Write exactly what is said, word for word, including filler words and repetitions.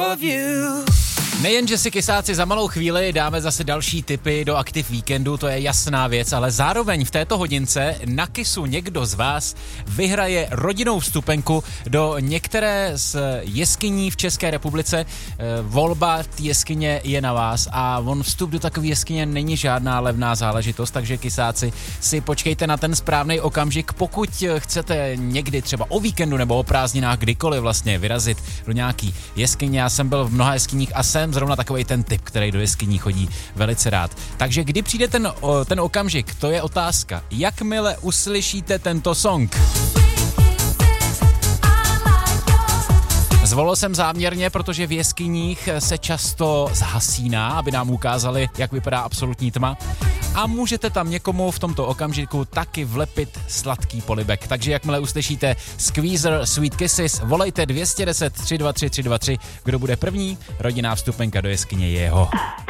of you. Nejenže si kysáci za malou chvíli dáme zase další tipy do aktiv víkendu, to je jasná věc, ale zároveň v této hodince na kysu někdo z vás vyhraje rodinnou vstupenku do některé z jeskyní v České republice. Volba té jeskyně je na vás a on vstup do takové jeskyně není žádná levná záležitost, takže kysáci si počkejte na ten správný okamžik, pokud chcete někdy třeba o víkendu nebo o prázdninách kdykoliv vlastně vyrazit do nějaký jeskyně. Já jsem byl v mnoha jeskyních a jsem zrovna takovej ten typ, který do jeskyní chodí velice rád. Takže kdy přijde ten, ten okamžik, to je otázka. Jakmile uslyšíte tento song? Zvolil jsem záměrně, protože v jeskyních se často zhasíná, aby nám ukázali, jak vypadá absolutní tma. A můžete tam někomu v tomto okamžiku taky vlepit sladký polibek. Takže jakmile uslyšíte Squeezer Sweet Kisses, volejte dvě deset tři dva tři tři dva tři. Kdo bude první? Rodinná vstupenka do jeskyně je jeho.